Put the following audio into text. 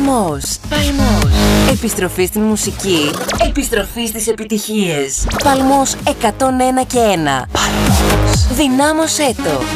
Παλμός. Επιστροφή στην μουσική. Επιστροφή στις επιτυχίες. Παλμός 101 και 1. Παλμός. Δυνάμωσέ το.